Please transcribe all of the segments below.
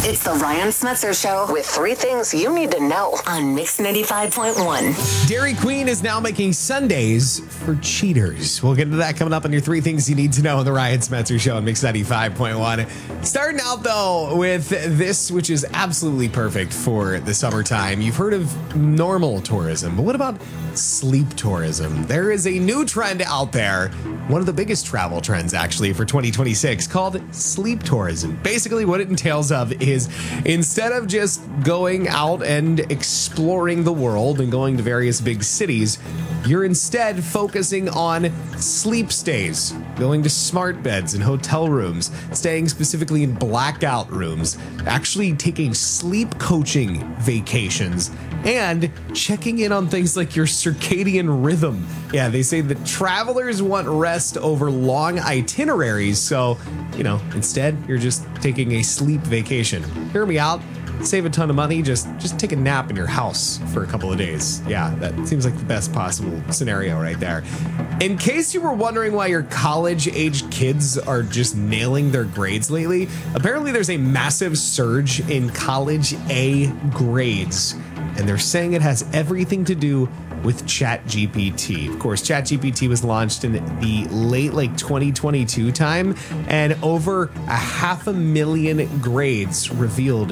It's the Ryan Smetzer Show with three things you need to know on Mix 95.1. Dairy Queen is now making sundaes for cheaters. We'll get into that coming up on your three things you need to know on the Ryan Smetzer Show on Mix 95.1. Starting out, though, with this, which is absolutely perfect for the summertime. You've heard of normal tourism, but what about sleep tourism? There is a new trend out there, one of the biggest travel trends, actually, for 2026, called sleep tourism. Basically, what it entails of is instead of just going out and exploring the world and going to various big cities, you're instead focusing on sleep stays, going to smart beds and hotel rooms, staying specifically in blackout rooms, actually taking sleep coaching vacations, and checking in on things like your circadian rhythm. Yeah, they say that travelers want rest over long itineraries, so, instead you're just taking a sleep vacation. Hear me out. Save a ton of money. Just take a nap in your house for a couple of days. Yeah, that seems like the best possible scenario right there. In case you were wondering why your college-aged kids are just nailing their grades lately, apparently there's a massive surge in college A grades, and they're saying it has everything to do with ChatGPT. Of course, ChatGPT was launched in the late 2022 time, and over 500,000 grades revealed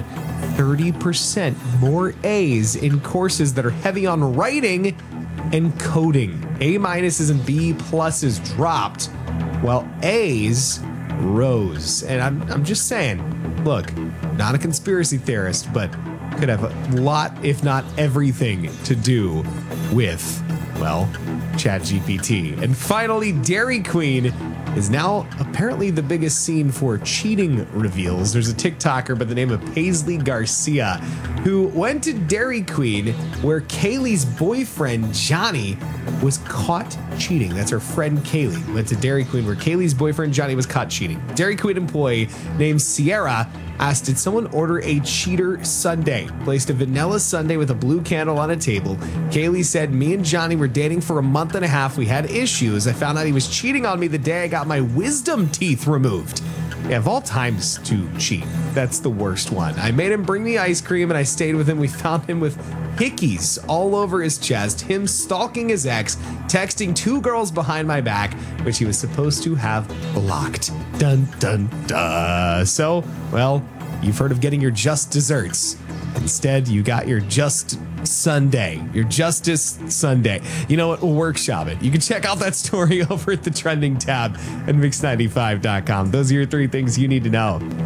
30% more A's in courses that are heavy on writing and coding. A minuses and B pluses dropped, while A's rose. And I'm just saying, look, not a conspiracy theorist, but could have a lot, if not everything, to do with, ChatGPT. And finally, Dairy Queen is now apparently the biggest scene for cheating reveals. There's a TikToker by the name of Paisley Garcia who went to Dairy Queen where Kaylee's boyfriend, Johnny, was caught cheating. That's her friend Kaylee. Went to Dairy Queen where Kaylee's boyfriend, Johnny, was caught cheating. Dairy Queen employee named Sierra asked, did someone order a cheater sundae? Placed a vanilla sundae with a blue candle on a table. Kaylee said, me and Johnny were dating for a month and a half. We had issues. I found out he was cheating on me the day I got my wisdom teeth removed. Yeah, of all times to cheat, that's the worst one. I made him bring me ice cream and I stayed with him. We found him with hickeys all over his chest, him stalking his ex, texting two girls behind my back, which he was supposed to have blocked. Dun, dun, dun. So, you've heard of getting your just desserts. Instead, you got your just Sunday, your Justice Sunday. You know what? We'll workshop it. You can check out that story over at the trending tab at mix95.com. Those are your three things you need to know.